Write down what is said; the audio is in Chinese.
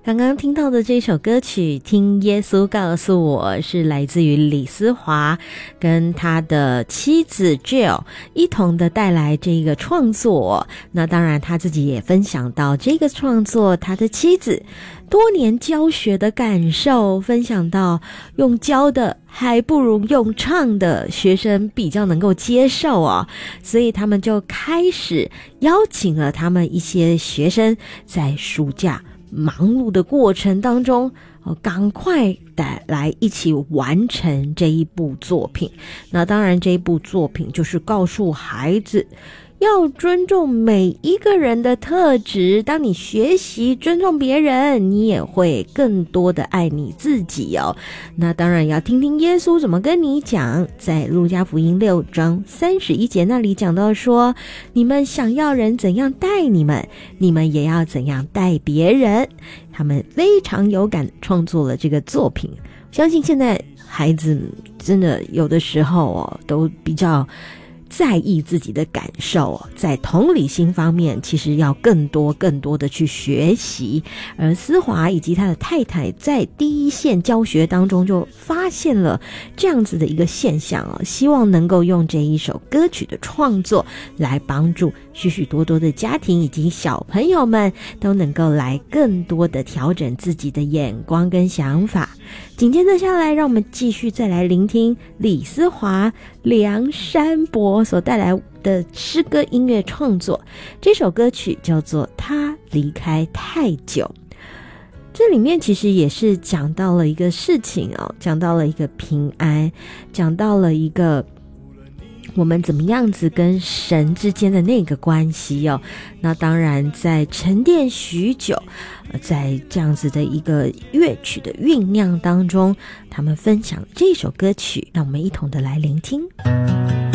刚刚听到的这首歌曲《听耶稣告诉我》是来自于李思华跟他的妻子 Jill 一同的带来这个创作。那当然他自己也分享到这个创作他的妻子多年教学的感受，分享到用教的还不如用唱的，学生比较能够接受哦，所以他们就开始邀请了他们一些学生在暑假忙碌的过程当中，赶快的来一起完成这一部作品。那当然这一部作品就是告诉孩子要尊重每一个人的特质，当你学习尊重别人，你也会更多的爱你自己哦。那当然要听听耶稣怎么跟你讲，在路加福音6章31节那里讲到说，你们想要人怎样待你们，你们也要怎样待别人。他们非常有感创作了这个作品，相信现在孩子真的有的时候都比较在意自己的感受，在同理心方面其实要更多的去学习。而思华以及他的太太在第一线教学当中就发现了这样子的一个现象，希望能够用这一首歌曲的创作来帮助许许多多的家庭以及小朋友们都能够来更多的调整自己的眼光跟想法。紧接着下来，让我们继续再来聆听李思华、梁山伯所带来的诗歌音乐创作。这首歌曲叫做《他离开太久》。这里面其实也是讲到了一个事情讲到了一个平安，讲到了一个我们怎么样子跟神之间的那个关系那当然在沉淀许久，在这样子的一个乐曲的酝酿当中，他们分享这首歌曲，让我们一同的来聆听。